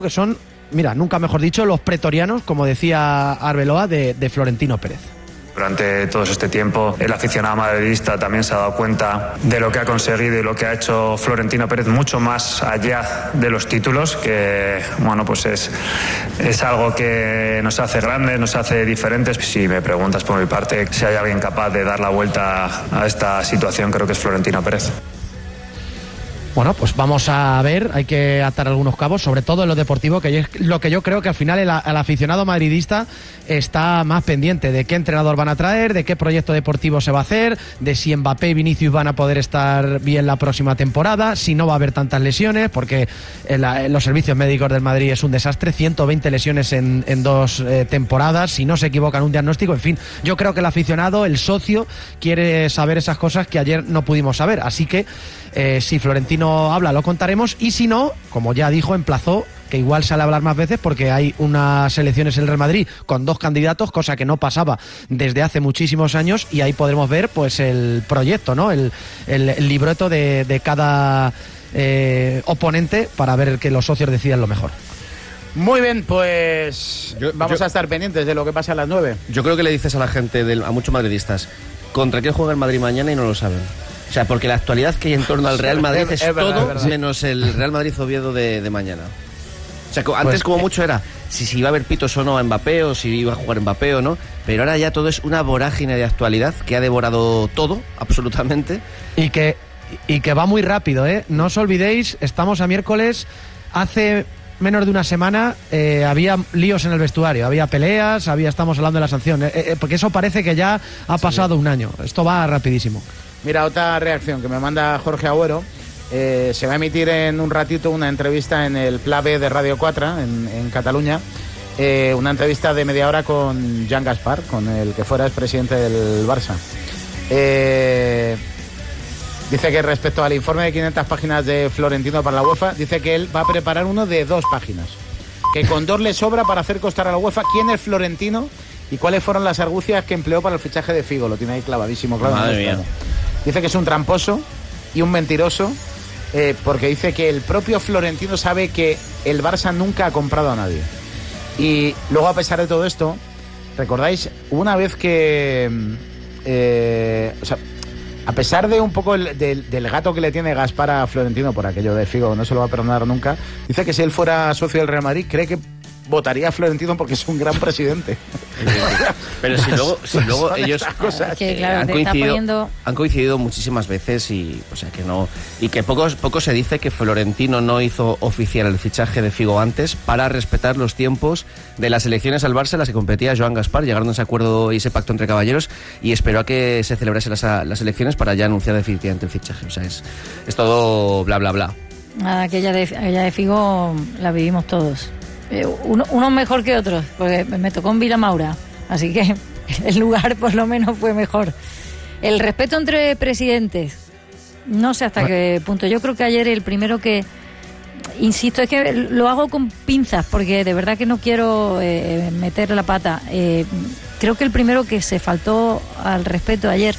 que son, mira, nunca mejor dicho, los pretorianos, como decía Arbeloa, de Florentino Pérez. Durante todo este tiempo el aficionado madridista también se ha dado cuenta de lo que ha conseguido y lo que ha hecho Florentino Pérez, mucho más allá de los títulos, que bueno, pues es algo que nos hace grandes, nos hace diferentes. Si me preguntas por mi parte si hay alguien capaz de dar la vuelta a esta situación, creo que es Florentino Pérez. Bueno, pues vamos a ver, hay que atar algunos cabos, sobre todo en lo deportivo, que es lo que yo creo que al final el aficionado madridista está más pendiente de qué entrenador van a traer, de qué proyecto deportivo se va a hacer, de si Mbappé y Vinicius van a poder estar bien la próxima temporada, si no va a haber tantas lesiones, porque los servicios médicos del Madrid es un desastre, 120 lesiones en 2 temporadas, si no se equivocan un diagnóstico, en fin, yo creo que el aficionado, el socio, quiere saber esas cosas que ayer no pudimos saber, así que si Florentino habla lo contaremos, y si no, como ya dijo, emplazó que igual sale a hablar más veces porque hay unas elecciones en el Real Madrid con 2 candidatos, cosa que no pasaba desde hace muchísimos años, y ahí podremos ver pues el proyecto, ¿no? El libreto de cada oponente para ver que los socios decidan lo mejor. Muy bien, pues vamos a estar pendientes de lo que pasa a las 9. Yo creo que le dices a la gente, a muchos madridistas, ¿contra quién juega el Madrid mañana? Y no lo saben. O sea, porque la actualidad que hay en torno al Real Madrid es todo verdad. Menos el Real Madrid-Oviedo de mañana. O sea, antes pues, como mucho era si iba a haber pitos o no a Mbappé, o si iba a jugar Mbappé o no, pero ahora ya todo es una vorágine de actualidad que ha devorado todo, absolutamente. Y que va muy rápido, ¿eh? No os olvidéis, estamos a miércoles, hace menos de una semana había líos en el vestuario, había peleas, estamos hablando de la sanción, porque eso parece que ya ha pasado un año, esto va rapidísimo. Mira, otra reacción que me manda Jorge Agüero. Se va a emitir en un ratito una entrevista en el Pla B de Radio 4 en Cataluña. Una entrevista de media hora con Joan Gaspar, con el que fuera expresidente del Barça. Dice que respecto al informe de 500 páginas de Florentino para la UEFA, dice que él va a preparar uno de 2 páginas. Que con 2 le sobra para hacer constar a la UEFA quién es Florentino y cuáles fueron las argucias que empleó para el fichaje de Figo. Lo tiene ahí clavadísimo. Madre mía. Dice que es un tramposo y un mentiroso, porque dice que el propio Florentino sabe que el Barça nunca ha comprado a nadie. Y luego, a pesar de todo esto, ¿recordáis una vez que... o sea, a pesar de un poco del gato que le tiene Gaspar a Florentino por aquello de Figo, no se lo va a perdonar nunca, dice que si él fuera socio del Real Madrid, cree que votaría a Florentino porque es un gran presidente. Pero si luego ellos que, claro, han coincidido muchísimas veces, y o sea que no, y que poco se dice que Florentino no hizo oficial el fichaje de Figo antes para respetar los tiempos de las elecciones al Barça en las que competía Joan Gaspar. Llegaron a ese acuerdo y ese pacto entre caballeros, y esperó a que se celebrasen las elecciones para ya anunciar definitivamente el fichaje. O sea, es todo bla bla bla. Aquella de Figo la vivimos todos. Unos mejor que otros, porque me tocó en Vilamaura, así que el lugar por lo menos fue mejor. El respeto entre presidentes, no sé hasta qué punto. Yo creo que ayer el primero que, insisto, es que lo hago con pinzas, porque de verdad que no quiero meter la pata. Creo que el primero que se faltó al respeto ayer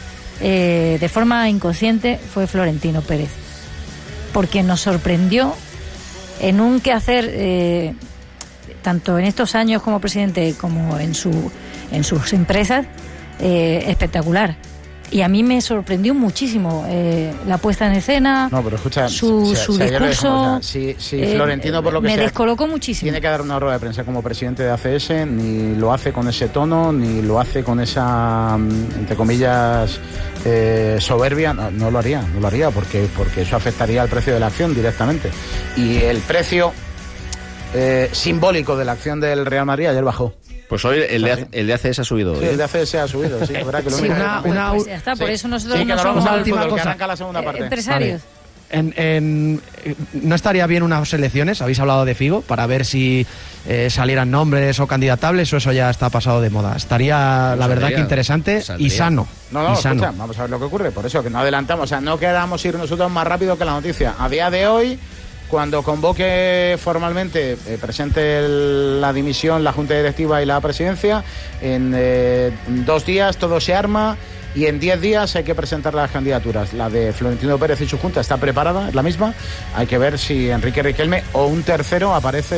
de forma inconsciente fue Florentino Pérez, porque nos sorprendió en un quehacer, tanto en estos años como presidente como en sus empresas, espectacular. Y a mí me sorprendió muchísimo la puesta en escena, no, pero escucha, su discurso. Si Florentino, por lo que me sea, descolocó muchísimo. Tiene que dar una rueda de prensa como presidente de ACS, ni lo hace con ese tono, ni lo hace con esa, entre comillas, soberbia. No lo haría, porque eso afectaría al precio de la acción directamente. Y el precio simbólico de la acción del Real Madrid ayer bajó. Pues hoy el de ACS ha subido. Sí, el de ACS ha subido, sí. ¿Verdad que lo único pues ya está, por eso nosotros no somos una última cosa. Que arranca la segunda parte. Empresarios. Vale. ¿No estaría bien unas elecciones? Habéis hablado de Figo, para ver si salieran nombres o candidatables, o eso ya está pasado de moda. Estaría, la verdad, que interesante y sano. No, escucha, vamos a ver lo que ocurre. Por eso que no adelantamos, o sea, no queramos ir nosotros más rápido que la noticia. A día de hoy, cuando convoque formalmente, presente la dimisión, la Junta Directiva y la Presidencia, en 2 días todo se arma y en 10 días hay que presentar las candidaturas. La de Florentino Pérez y su Junta está preparada, es la misma. Hay que ver si Enrique Riquelme o un tercero aparece